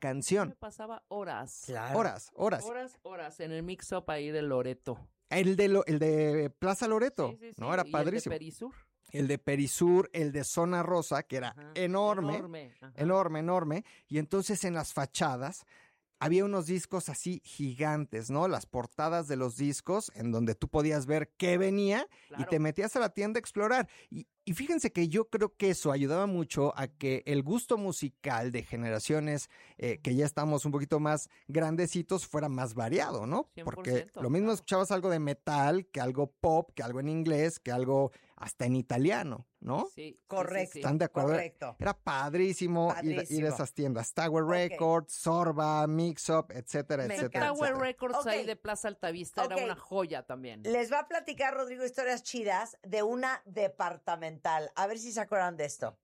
canción. Me pasaba horas. Claro. Horas en el mix-up ahí de Loreto. El de Plaza Loreto, Sí. ¿no? Era ¿Y padrísimo. el de Perisur? El de Perisur, el de Zona Rosa, que era enorme. Enorme. Y entonces en las fachadas había unos discos así gigantes, ¿no? Las portadas de los discos en donde tú podías ver qué venía y te metías a la tienda a explorar. Y fíjense que yo creo que eso ayudaba mucho a que el gusto musical de generaciones que ya estamos un poquito más grandecitos fuera más variado, ¿no? 100%, Porque lo mismo escuchabas algo de metal, que algo pop, que algo en inglés, que algo hasta en italiano, ¿no? Sí. Correcto. ¿Están de acuerdo? Correcto. Era padrísimo ir a esas tiendas. Tower Records, Sorba, Mix-Up, etcétera, Me etcétera. encanta. Tower etcétera. Records ahí de Plaza Altavista era una joya también. Les va a platicar Rodrigo historias chidas de una departamental. A ver si se acuerdan de esto.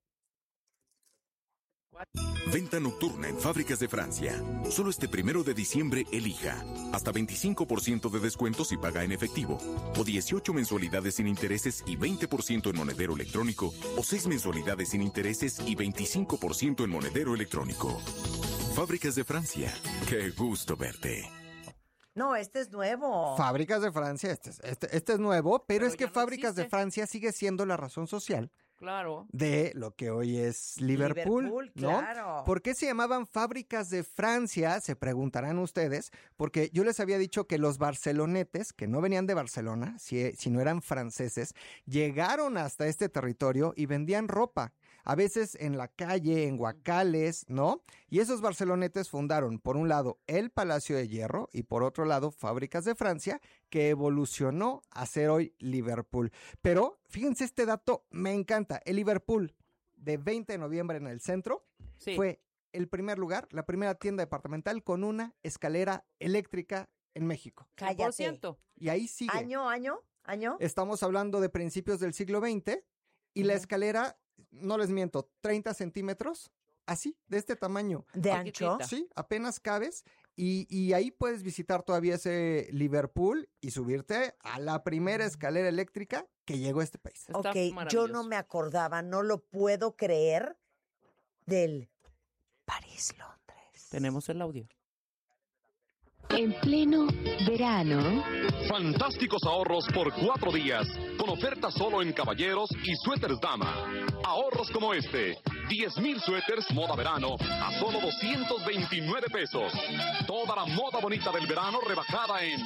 Venta nocturna en Fábricas de Francia. Solo este 1 de diciembre elija. Hasta 25% de descuento si paga en efectivo. O 18 mensualidades sin intereses y 20% en monedero electrónico. O 6 mensualidades sin intereses y 25% en monedero electrónico. Fábricas de Francia. Qué gusto verte. No, este es nuevo. Fábricas de Francia, este es nuevo, pero es que ya no Fábricas existe. de Francia sigue siendo la razón social Claro. de lo que hoy es Liverpool, ¿no? Claro. ¿Por qué se llamaban Fábricas de Francia? Se preguntarán ustedes, porque yo les había dicho que los barcelonetes, que no venían de Barcelona, sino eran franceses, llegaron hasta este territorio y vendían ropa, a veces en la calle, en guacales, ¿no? Y esos barcelonetes fundaron, por un lado, el Palacio de Hierro y por otro lado, Fábricas de Francia, que evolucionó a ser hoy Liverpool. Pero, fíjense este dato, me encanta. El Liverpool de 20 de noviembre en el centro fue el primer lugar, la primera tienda departamental con una escalera eléctrica en México. Cállate. 100%. Y ahí sigue. ¿Año? Estamos hablando de principios del siglo XX y la escalera, no les miento, 30 centímetros, así, de este tamaño. ¿De ancho? Sí, apenas cabes y ahí puedes visitar todavía ese Liverpool y subirte a la primera escalera eléctrica que llegó a este país. Está Ok, maravilloso. yo no me acordaba, no lo puedo creer, del París-Londres. Tenemos el audio. En pleno verano, Fantásticos ahorros por 4 días, con ofertas solo en caballeros y suéteres dama. Ahorros como este: 10,000 suéteres moda verano a solo 229 pesos. Toda la moda bonita del verano rebajada en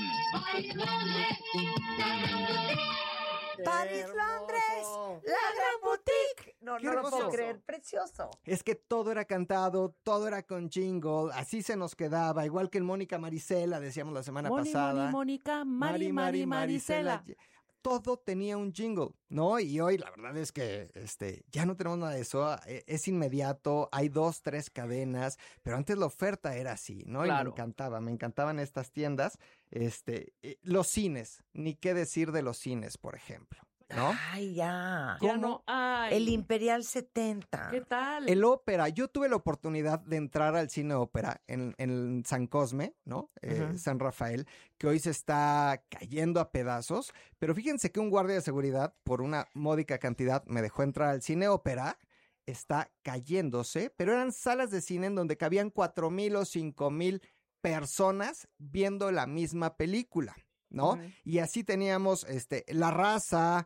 París-Londres, la gran boutique. No lo hermoso. puedo creer, precioso. Es que todo era cantado, todo era con jingle, así se nos quedaba, igual que el Mónica Marisela, decíamos la semana pasada. Mónica, Marisela. Todo tenía un jingle, ¿no? Y hoy la verdad es que ya no tenemos nada de eso, es inmediato, hay 2, 3 cadenas, pero antes la oferta era así, ¿no? Claro. Y me encantaban estas tiendas, los cines, ni qué decir de los cines, por ejemplo, ¿no? Ay, ya. Ya no hay. El Imperial 70. ¿Qué tal? El ópera, yo tuve la oportunidad de entrar al cine ópera en San Cosme, ¿no? San Rafael, que hoy se está cayendo a pedazos, pero fíjense que un guardia de seguridad, por una módica cantidad, me dejó entrar al cine ópera, está cayéndose, pero eran salas de cine en donde cabían 4,000 o 5,000 personas viendo la misma película, ¿no? Y así teníamos La Raza,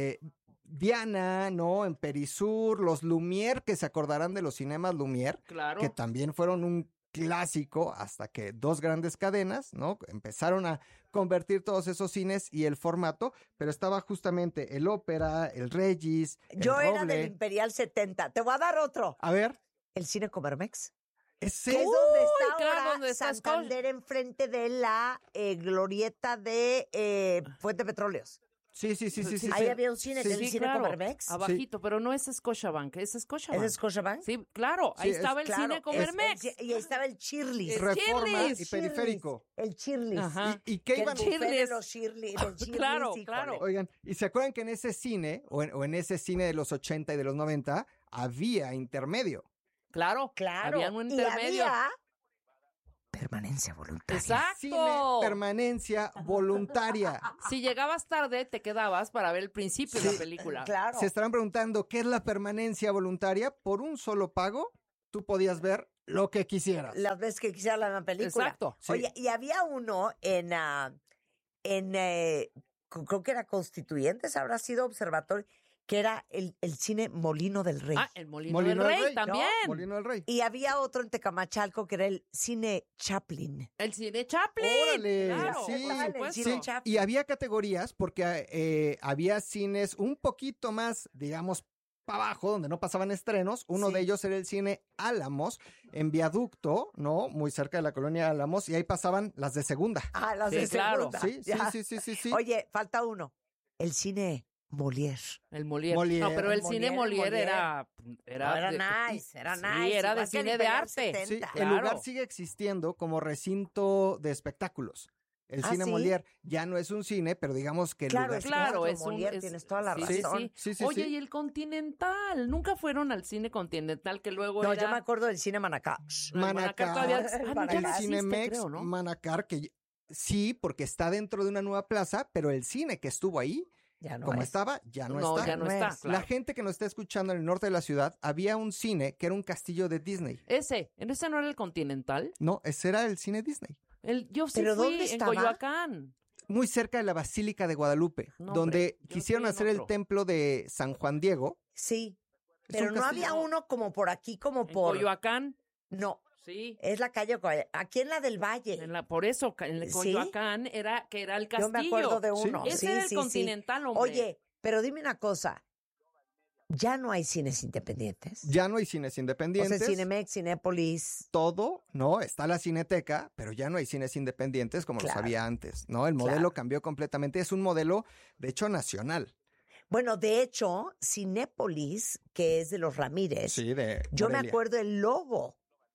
Diana, ¿no? En Perisur, los Lumière, que se acordarán de los cinemas Lumière, Claro. que también fueron un clásico hasta que 2 grandes cadenas, ¿no? Empezaron a convertir todos esos cines y el formato, pero estaba justamente el Ópera, el Regis, el Yo era Roble. del Imperial 70. Te voy a dar otro. A ver, El Cine Comermex. ese... Que es donde está claro, ahora donde está Santander, enfrente de la glorieta de Fuente Petróleos. Sí. Ahí había un cine, Sí, el Cine Comermex. Abajito, pero no es Scotiabank, es Scotiabank. ¿Es Scotiabank? Sí, claro, ahí Sí, estaba el Claro, cine Comermex. y ahí estaba el Shirley's. Reforma Shirley's. y Periférico. El Shirley's. Ajá. ¿Y qué Que iban? el buffet de Shirley's. los Shirley's, Claro, híjole. claro. Oigan, ¿y se acuerdan que en ese cine, o en ese cine de los 80 y de los 90, había intermedio? Claro, Claro. había un y intermedio. había permanencia voluntaria. Exacto. Cine permanencia voluntaria. Si llegabas tarde, te quedabas para ver el principio de la película. Claro. Se estarán preguntando, ¿qué es la permanencia voluntaria? Por un solo pago, tú podías ver Lo que quisieras. las veces que quisiera la misma película. Exacto. Sí. Oye, y había uno creo que era Constituyentes, habrá sido Observatorio, que era el cine Molino del Rey. Ah, el Molino, Molino del del Rey, Rey, también. Molino del Rey. Y había otro en Tecamachalco que era el cine Chaplin. El cine Chaplin. Órale, Claro, sí. por supuesto. Sí. Chaplin. Y había categorías porque había cines un poquito más, digamos, para abajo, donde no pasaban estrenos. Uno Sí. de ellos era el cine Álamos, en Viaducto, ¿no? Muy cerca de la colonia Álamos, y ahí pasaban las de segunda. Ah, las Sí, de claro. segunda. Sí, Ya. sí. Oye, falta uno. El cine Molière. El Molière. Molière. No, pero el cine Molière era No, era nice, era sí, nice. era de igual que cine el de Imperial arte. 70. Sí, Claro. el lugar sigue existiendo como recinto de espectáculos. El ¿Ah, cine sí? Molière ya no es un cine, pero digamos que el Claro, lugar es Claro, Teatro es un... Molière, tienes toda la sí, razón. Sí, Sí, Oye, sí. y el Continental. Nunca fueron al cine Continental, que luego No, era... yo me acuerdo del cine Manacá. Manacar todavía... El Ah, no, ya el no existe, Cinemex creo, ¿no? Manacar, que sí, porque está dentro de una nueva plaza, pero el cine que estuvo ahí, Ya no como es. estaba, ya no, No, está. ya no No está, es. claro. La gente que nos está escuchando en el norte de la ciudad, había un cine que era un castillo de Disney. ¿En ese no era el Continental? No, ese era el cine Disney. Yo sí ¿Pero fui dónde en estaba? Coyoacán. Muy cerca de la Basílica de Guadalupe, No, donde hombre, yo quisieron fui en hacer el otro. templo de San Juan Diego. Sí. Es Pero un no castillo. había uno como por aquí, como En por... Coyoacán, No, sí. es la calle... Aquí en la del Valle. Por eso, en el ¿Sí? Coyoacán era que era el Yo castillo. me acuerdo de Sí. uno. Ese Sí, era el sí, Continental, sí. hombre. Oye, pero dime una cosa. ¿Ya no hay cines independientes? Ya no hay cines O independientes. sea, Cinemex, Cinépolis... Todo, ¿no? Está la Cineteca, pero ya no hay cines independientes como Claro. los había antes, ¿no? El modelo Claro. cambió completamente. Es un modelo, de hecho, nacional. Bueno, de hecho, Cinépolis, que es de los Ramírez, Sí, de yo me Morelia. acuerdo el logo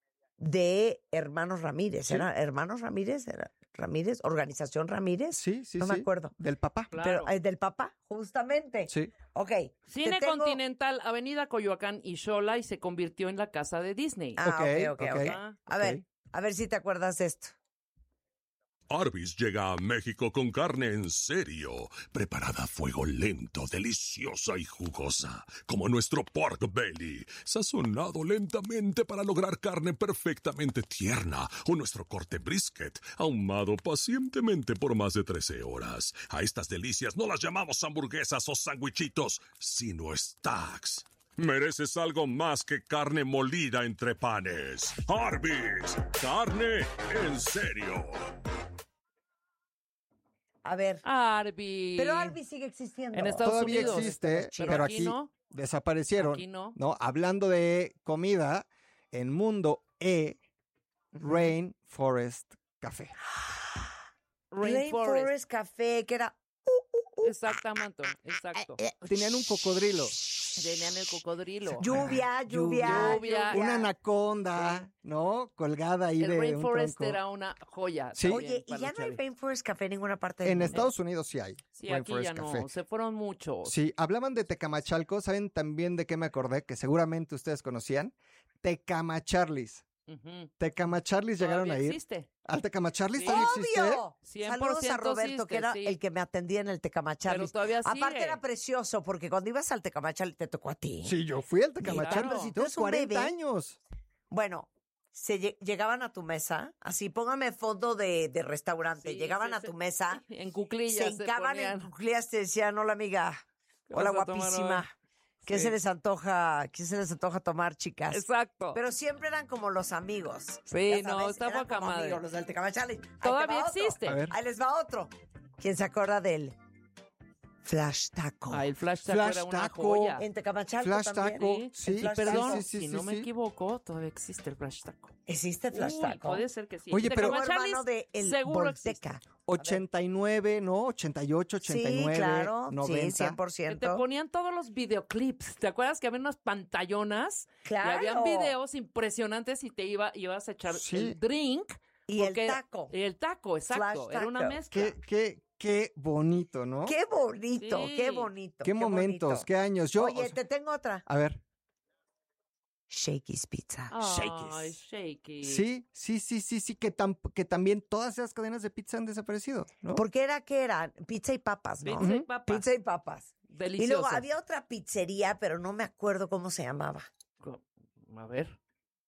de Hermanos Ramírez. Sí. ¿Era Hermanos Ramírez? ¿Era Ramírez? ¿Organización Ramírez? Sí, sí, No sí. me acuerdo. Del papá. Claro. Pero, del papá, justamente. Sí. Ok. Cine te tengo- Continental, Avenida Coyoacán y Xola, y se convirtió en la casa de Disney. Ah, ok. ok. Ah, A ver si te acuerdas de esto. Arby's llega a México con carne en serio, preparada a fuego lento, deliciosa y jugosa, como nuestro pork belly, sazonado lentamente para lograr carne perfectamente tierna, o nuestro corte brisket, ahumado pacientemente por más de 13 horas. A estas delicias no las llamamos hamburguesas o sandwichitos, sino stacks. Mereces algo más que carne molida entre panes. Arby's, carne en serio. A ver. Arby's. Pero Arby's sigue existiendo. En Estados Todavía Unidos. existe, Pero pero aquí aquí no. desaparecieron. Aquí no. Hablando de comida, en Mundo Rainforest Café. Rainforest Café, que era... Exactamente, exacto. Tenían un cocodrilo, Tenían el cocodrilo. Lluvia. Lluvia. una anaconda, ¿no? Colgada ahí El de un Rainforest tronco. era una joya. Sí. también Oye, ¿y para ya los no hay chavis. Rainforest Café en ninguna parte del En mundo? Estados Unidos sí hay. Sí, aquí ya Rainforest no. Café. Se fueron muchos. Sí, hablaban de Tecamachalco. ¿Saben también de qué me acordé? Que seguramente ustedes conocían. Tecamacharlis. Ujú. Tecamacharlis llegaron a Todavía ir. existe. ¿Al Tecamacharlis Sí. todavía existe? ¡Obvio! 100% Saludos a Roberto, existe, que era sí. el que me atendía en el Tecamacharlis. Pero todavía sigue. Aparte era precioso, porque cuando ibas al Tecamacharlis te tocó a ti. Sí, yo fui al Tecamacharlis. Claro. Si Tú tengo eres un 40 bebé. años. Bueno, llegaban a tu mesa, así póngame fondo de restaurante, Sí, llegaban sí, a sí. tu mesa, En cuclillas se hincaban ponían. en cuclillas, te decían, hola amiga, ¿Qué hola vas a tomar guapísima, hoy? ¿qué Sí. se les antoja tomar, chicas? Exacto. Pero siempre eran como los amigos. Sí, Ya no, sabes, está eran poca como madre. amigos, los del Tecamacharlis. Ahí te Todavía va otro. existe. A ver. Ahí les va otro. ¿Quién se acuerda del Flash Taco? Ah, el Flash Taco Flash era una Taco. joya. En Tecamachalco Flash también. Taco. Sí, Sí, el Flash Perdón, Taco. sí, si no me sí. equivoco, todavía existe el Flash Taco. ¿Existe Flash Uy, Taco? puede ser que sí. Oye, pero- Como Tecamacharlis, hermano de el seguro existe. Volteca. 89, ¿no? 88, 89, Sí, claro. 90. Sí, 100%. Que te ponían todos los videoclips. ¿Te acuerdas que había unas pantallonas? Claro. Y habían videos impresionantes y te ibas a echar Sí. el drink. Y el porque- taco. Y el taco, exacto. Flash Era una taco. mezcla. Qué bonito, ¿no? Qué bonito, Sí. qué bonito. Qué momentos, bonito. qué años. Yo, Oye, o sea, te tengo otra. a ver, Shakey's Pizza. Ay, shaky. sí, que también todas esas cadenas de pizza han desaparecido, ¿no? Porque ¿qué era? Pizza y papas, ¿no? Pizza y papas. Pizza y papas. Delicioso. Y luego había otra pizzería, pero no me acuerdo cómo se llamaba. A ver.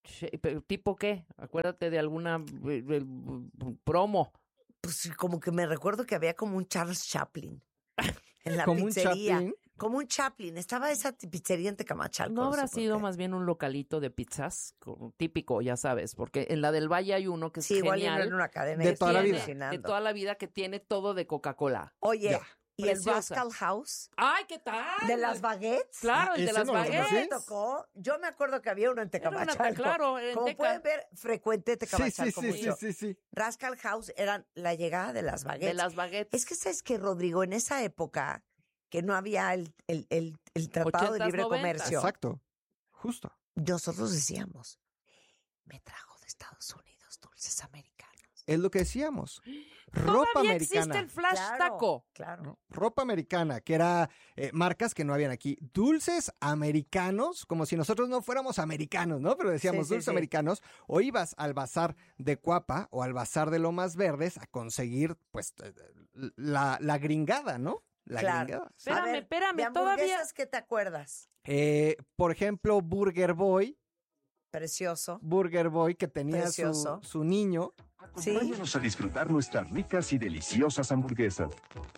¿Tipo qué? Acuérdate de alguna promo. Pues como que me recuerdo que había como un Charles Chaplin en la ¿Como pizzería. un Chaplin? Como un Chaplin. Estaba esa pizzería en Tecamachalco. ¿No habrá sé por sido qué. más bien un localito de pizzas? Típico, ya sabes, porque en la del Valle hay uno que es Sí, igual y no genial. en una cadena. De yo toda la estoy vida. alucinando. De toda la vida, que tiene todo de Coca-Cola. Oye, Ya. y Preciosa. el Rascal House ¡Ay, qué tal! de las baguettes. Claro, el de ese las no lo ¿Qué conocí. me baguettes. tocó? Yo me acuerdo que había uno en Tecamachalco. claro, en Como Teca. pueden ver, frecuente Sí, sí, Tecamachalco sí, sí, mucho. sí. Rascal House eran la llegada de las baguettes. De las baguettes. Es que, ¿sabes qué, Rodrigo? En esa época que no había el Tratado de 80s, Libre 90s. Comercio, Exacto. Justo. nosotros decíamos, me trajo de Estados Unidos dulces americanos. Es lo que decíamos. Ropa Todavía americana. existe el flash taco. Claro. ¿no? Ropa americana, que era marcas que no habían aquí. Dulces americanos, como si nosotros no fuéramos americanos, ¿no? Pero decíamos Sí, sí, dulces sí. americanos. O ibas al bazar de Cuapa o al bazar de Lomas Verdes a conseguir, pues, la gringada, ¿no? La Claro. gringada. sí. A ver, Espérame, de todavía. hamburguesas, ¿qué te acuerdas? Por ejemplo, Burger Boy, Precioso. que tenía Precioso. su niño. Sí. Acompáñanos a disfrutar nuestras ricas y deliciosas hamburguesas.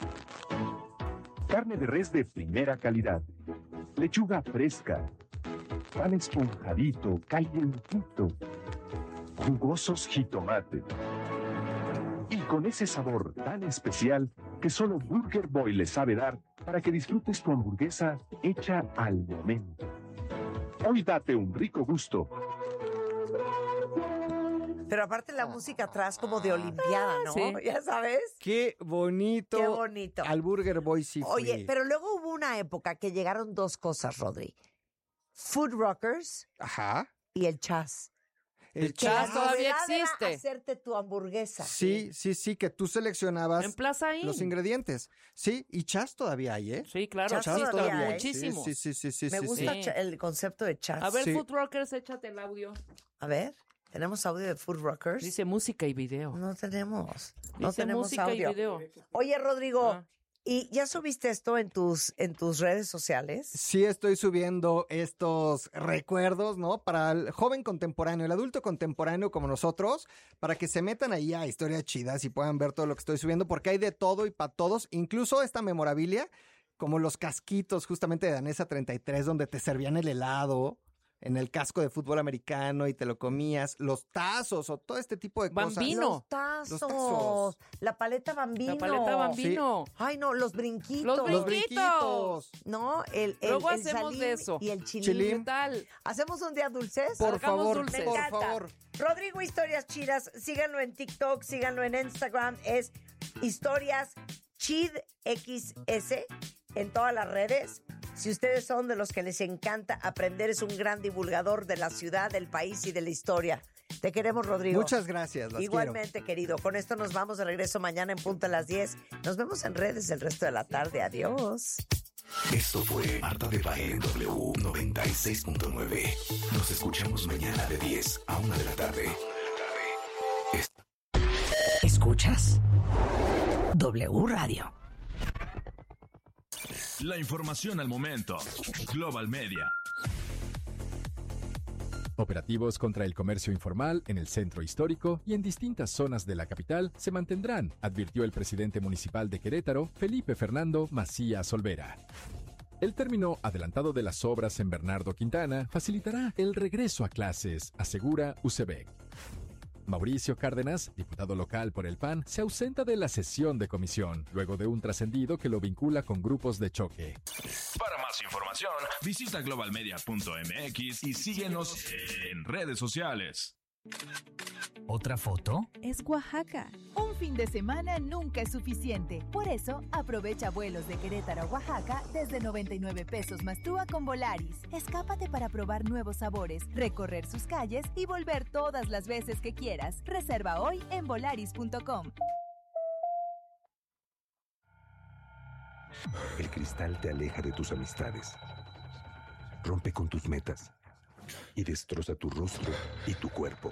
Carne de res de primera calidad. Lechuga fresca. Pan esponjadito, calientito. Jugosos jitomate. Y con ese sabor tan especial que solo Burger Boy le sabe dar para que disfrutes tu hamburguesa hecha al momento. Hoy date un rico gusto. Pero aparte la música atrás como de olimpiada, ¿no? Sí. Ya sabes. Qué bonito. Qué bonito. Al Burger Boy sí fui. Oye, pero luego hubo una época que llegaron dos cosas, Rodri. Food Rockers Ajá. y el Chas. El Que Chas la todavía novedad era existe. hacerte tu hamburguesa. Sí, que tú seleccionabas En Plaza Inn. los ingredientes. Sí, y Chas todavía hay, ¿eh? Sí, claro, Chas existe todavía hay. muchísimo. Sí. Me gusta sí. el concepto de Chas. A ver, Sí. Food Rockers, échate el audio. A ver, ¿tenemos audio de Food Rockers? Dice música y video. No tenemos. No Dice tenemos música audio. y video. Oye, Rodrigo, Ah. ¿y ya subiste esto en tus redes sociales? Sí, estoy subiendo estos recuerdos, ¿no? Para el joven contemporáneo, el adulto contemporáneo como nosotros, para que se metan ahí a historias chidas y puedan ver todo lo que estoy subiendo, porque hay de todo y para todos, incluso esta memorabilia, como los casquitos justamente de Danesa 33, donde te servían el helado en el casco de fútbol americano y te lo comías, los tazos o todo este tipo de cosas. Bambino. Los tazos. Los tazos. La paleta Bambino. La paleta Bambino. Ay, no, los brinquitos. Los Los brinquitos. brinquitos. No, el Luego el hacemos salim de eso. y el chilín. Chilín. ¿Qué tal? ¿Hacemos un día dulces? Por Hagamos favor, dulces. Me por encanta. favor. Rodrigo Historias Chidas, síganlo en TikTok, síganlo en Instagram, es Historias Chid XS en todas las redes. Si ustedes son de los que les encanta aprender, es un gran divulgador de la ciudad, del país y de la historia. Te queremos, Rodrigo. Muchas gracias, las Igualmente, querido. Con esto nos vamos de regreso mañana en punto a las 10. Nos vemos en redes el resto de la tarde. Adiós. Esto fue Marta de Baile W 96.9. Nos escuchamos mañana de 10 a 1 de la tarde. ¿Escuchas? W Radio. La información al momento. Global Media. Operativos contra el comercio informal en el centro histórico y en distintas zonas de la capital se mantendrán, advirtió el presidente municipal de Querétaro, Felipe Fernando Macías Olvera. El término adelantado de las obras en Bernardo Quintana facilitará el regreso a clases, asegura UCEBEC. Mauricio Cárdenas, diputado local por el PAN, se ausenta de la sesión de comisión, luego de un trascendido que lo vincula con grupos de choque. Para más información, visita globalmedia.mx y síguenos en redes sociales. ¿Otra foto? Es Oaxaca. Un fin de semana nunca es suficiente. Por eso, aprovecha vuelos de Querétaro a Oaxaca desde 99 pesos más TUA con Volaris. Escápate para probar nuevos sabores, recorrer sus calles y volver todas las veces que quieras. Reserva hoy en volaris.com. El cristal te aleja de tus amistades, rompe con tus metas y destroza tu rostro y tu cuerpo.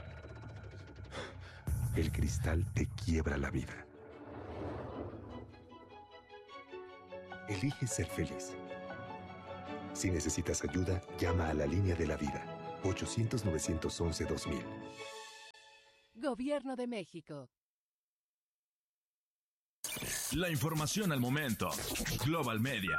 El cristal te quiebra la vida. Elige ser feliz. Si necesitas ayuda, llama a la línea de la vida. 800-911-2000. Gobierno de México. La información al momento. Global Media.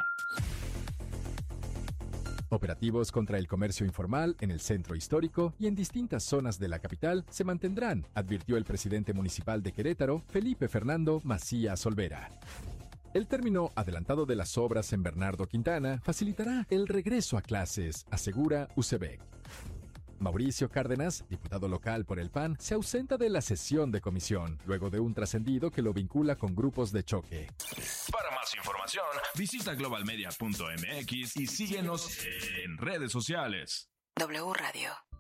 Operativos contra el comercio informal en el centro histórico y en distintas zonas de la capital se mantendrán, advirtió el presidente municipal de Querétaro, Felipe Fernando Macías Olvera. El término adelantado de las obras en Bernardo Quintana facilitará el regreso a clases, asegura UCEBEC. Mauricio Cárdenas, diputado local por el PAN, se ausenta de la sesión de comisión, luego de un trascendido que lo vincula con grupos de choque. Para más información, visita globalmedia.mx y síguenos en redes sociales. W Radio.